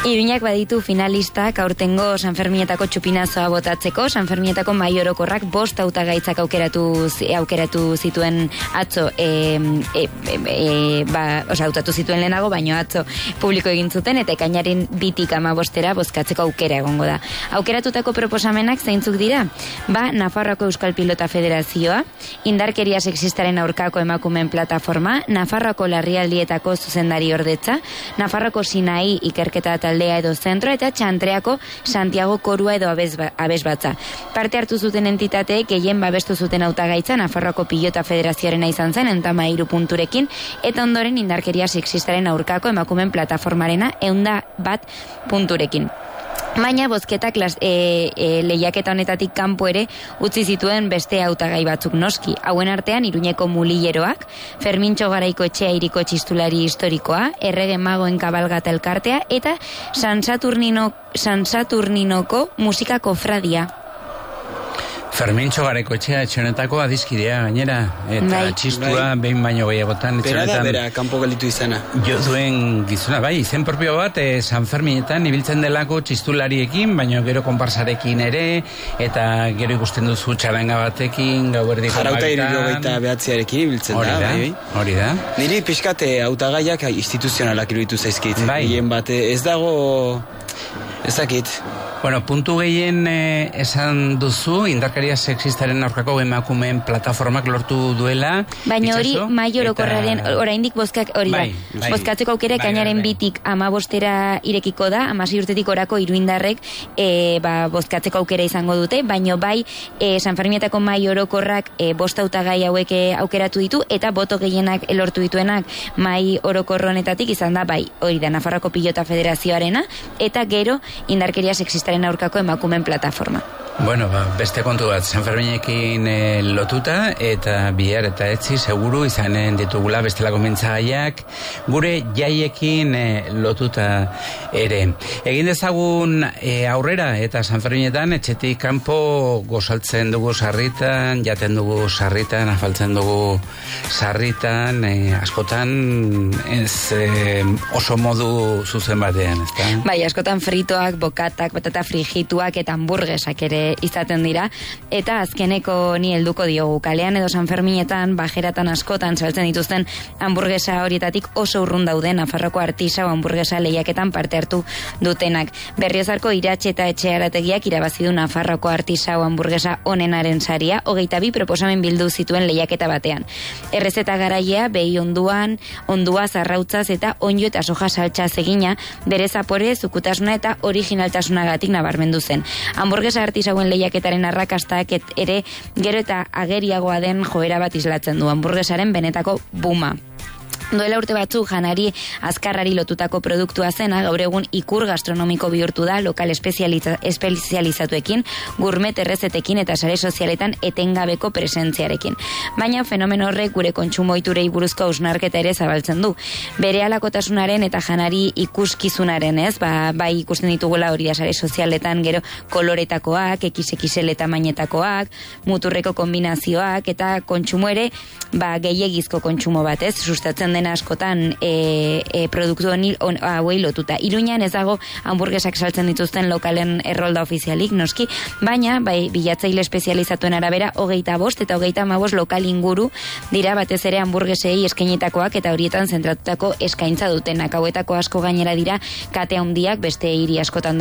Iruñak baditu finalistak aurtengo Sanferminetako txupinazoa botatzeko. Sanferminetako mahai orokorrak 5 hautagaitzak aukeratu zituen atzo, hautatu zituen lehenago, baino atzo publiko egin zuten, eta ekainaren 2-tik 15 bozkatzeko aukera egongo da. Aukeratutako proposamenak zeintzuk dira? Nafarroako Euskal Pilota Federazioa, indarkeria sexistaren aurkako emakumeen plataforma, Nafarroako larrialdietako zuzendari ordetza, Nafarroako Sinai ikerketa taldea edo zentro, eta Txantreako Santiago korua edo abesbatza. Parte hartu zuten entitateek gehien babestu zuten hautagaitza Nafarroako Pilota Federazioarena izan zen 113 punturekin, eta ondoren indarkeria sexistaren aurkako emakumeen plataformarena 101 punturekin. Baina bozketak lehiaketa honetatik kanpo ere utzi zituen beste hautagai batzuk noski. Hauen artean Iruñeko Mulilleroak, Fermintxo Garaikoetxea hiriko txistulari historikoa, Errege Magoen kabalgata elkartea eta San Saturninoko musika kofradia. Fermintxo Garaikoetxea etxonetako adizkidea gainera, eta txistua behin baino gehiagotan etxonetan. Bera, kanpo galitu izana. Jo duen gizuna, izen propio bat, San Ferminetan ibiltzen delako txistulariekin, baino gero konparsarekin ere, eta gero ikusten duzu txaranga batekin, gauerdiko Jarauta 79arekin ibiltzen da. Hori da. Niri pixkate hautagaiak instituzionalak iruditu zaizkit. Gehien bat, ez dago... Ezakit. Puntu gehien esan duzu, indarkeria sexistaren aurkako emakumeen plataformak lortu duela. Baina hori mahai orokorraren, oraindik bozkak hori da. Bozkatzeko aukera ekainaren 2-tik 15 irekiko da, 16 urtetik orako iruindarrek bozkatzeko aukera izango dute, baina San Ferminetako mahai orokorrak 5 hautagai hauek aukeratu ditu, eta boto gehienak lortu dituenak mahai orokorronetatik izan da, hori da, Nafarroako Pilota Federazioarena, eta gero indarkeria sexistaren aurkako emakumeen plataforma. Beste kontu bat, San Ferminekin lotuta, eta bihar eta etzi seguru izanen ditugula bestelako mintzagaiak gure jaiekin lotuta ere. Egin dezagun aurrera, eta San Ferminetan etxetik kanpo gozaltzen dugu sarritan, jaten dugu sarritan, afaltzen dugu sarritan, askotan ez oso modu zuzen batean, ezta? Askotan fritoak, bokatak, patata frigituak eta hamburguesak ere izaten dira, eta azkeneko ni helduko diogu. Kalean edo San Ferminetan, bajeratan askotan saltzen dituzten hamburguesa horietatik oso urrun daude Nafarroko Artisau hamburguesa lehiaketan parte hartu dutenak. Berriozarko Iratxe eta Etxearategiak irabazi du Nafarroko Artisau hamburguesa onenaren saria, 22 proposamen bildu zituen lehiaketa batean. Errezeta garaia, behi ondua zarrautzaz eta onjo eta soja saltxaz egina, bere zapore, zukutasuna eta originaltasunagatik nabarmendu zen. Hamburguesa Artisauen lehiaketaren arrakastak ere gero eta ageriagoa den joera bat islatzen du, hamburguesaren benetako buma. Duela urte batzu janari azkarrari lotutako produktua zena, gaur egun ikur gastronomiko bihurtu da lokal espezializatuekin, gourmet errezetekin eta sare sozialetan etengabeko presentziarekin. Baina fenomeno horrek gure kontsumoiturei buruzko hausnarketa ere zabaltzen du. Bere halakotasunaren eta janari ikuskizunaren, bai ikusten ditugula hori da sare sozialetan, gero koloretakoak, XXL tamainetakoak, muturreko kombinazioak, eta kontsumo ere gehiegizko kontsumo bat, sustatzen dena askotan produktu hauei lotuta. Iruñan ez dago hamburguesak saltzen dituzten lokalen errolda ofizialik, noski, baina bilatzaile espezializatuen arabera 25 eta 35 lokal inguru dira batez ere hamburguesei eskainitakoak eta horietan zentratutako eskaintza dutenak. Hauetako asko gainera dira kate handiak beste hiri askotan